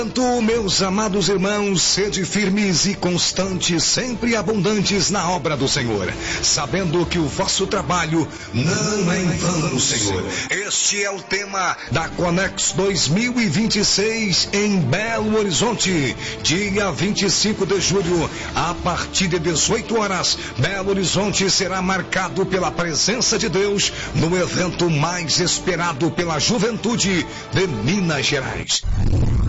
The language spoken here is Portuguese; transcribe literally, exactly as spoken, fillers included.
Meus amados irmãos, sede firmes e constantes, sempre abundantes na obra do Senhor, sabendo que o vosso trabalho não é em vão, Senhor. Este é o tema da Conex dois mil e vinte e seis em Belo Horizonte, dia vinte e cinco de julho, a partir de dezoito horas. Belo Horizonte será marcado pela presença de Deus no evento mais esperado pela juventude de Minas Gerais.